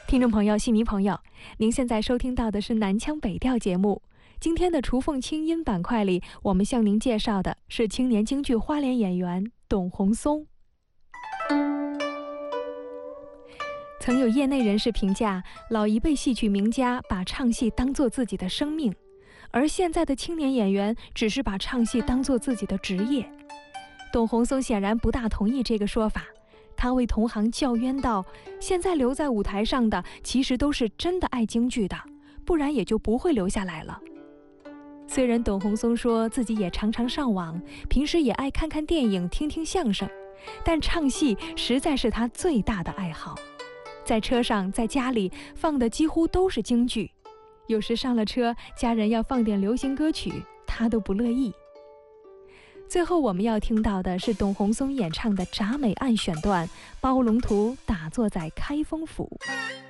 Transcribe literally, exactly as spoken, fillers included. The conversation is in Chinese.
听众朋友、戏迷朋友，您现在收听到的是南腔北调节目。今天的雏凤清音板块里，我们向您介绍的是青年京剧花脸演员董宏松。曾有业内人士评价，老一辈戏曲名家把唱戏当作自己的生命，而现在的青年演员只是把唱戏当作自己的职业。董宏松显然不大同意这个说法，他为同行叫冤道：现在留在舞台上的其实都是真的爱京剧的，不然也就不会留下来了。虽然董宏松说自己也常常上网，平时也爱看看电影、听听相声，但唱戏实在是他最大的爱好。在车上、在家里放的几乎都是京剧，有时上了车，家人要放点流行歌曲，他都不乐意。最后我们要听到的是董宏松演唱的《铡美案》选段，包龙图打坐在开封府。